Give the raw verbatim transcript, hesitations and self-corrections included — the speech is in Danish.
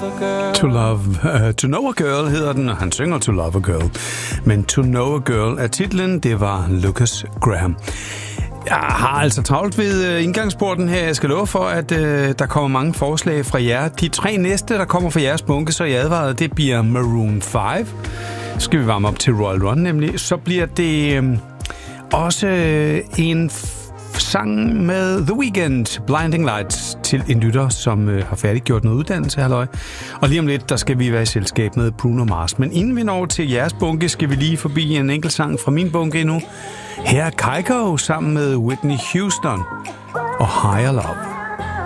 To Love, uh, To Know a Girl hedder den, og han synger To Love a Girl. Men To Know a Girl er titlen, det var Lucas Graham. Jeg har altså travlt ved indgangsporten her. Jeg skal love for, at øh, der kommer mange forslag fra jer. De tre næste, der kommer fra jeres bunke, så jeg advaret, det bliver Maroon fem. Så skal vi varme op til Royal Run nemlig. Så bliver det øh, også øh, en f- sang med The Weeknd, Blinding Lights, til en lytter, som øh, har færdiggjort noget uddannelse, halløj. Og lige om lidt, der skal vi være i selskab med Bruno Mars. Men inden vi når til jeres bunke, skal vi lige forbi en enkelt sang fra min bunke endnu. Her er Kygo sammen med Whitney Houston og Higher Love.